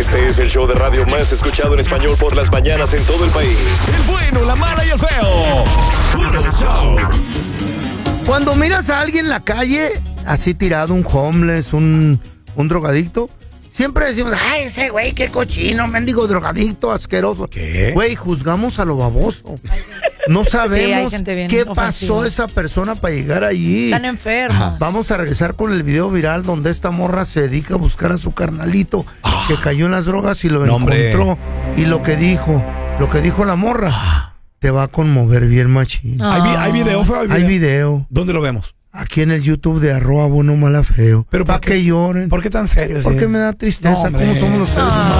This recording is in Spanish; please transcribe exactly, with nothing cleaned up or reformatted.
Este es el show de radio más escuchado en español por las mañanas en todo el país. El bueno, la mala y el feo. Puro show. Cuando miras a alguien en la calle, así tirado, un homeless, un, un drogadicto, siempre decimos, ay, ese güey, qué cochino, mendigo drogadicto, asqueroso. ¿Qué? Güey, juzgamos a lo baboso. No sabemos sí, qué ofensiva. pasó esa persona para llegar allí. Están enfermos. Vamos a regresar con el video viral donde esta morra se dedica a buscar a su carnalito Ah. que cayó en las drogas y lo No, encontró. hombre. Y lo que dijo, lo que dijo la morra, Ah. te va a conmover bien machín. Ah. ¿Hay, vi- hay video, feo? Hay video. ¿Dónde lo vemos? Aquí en el YouTube de arroba bueno mala feo. Pero para ¿por qué- que lloren. ¿Por qué tan serio? Porque sí? me da tristeza No, hombre. cómo somos los seres humanos.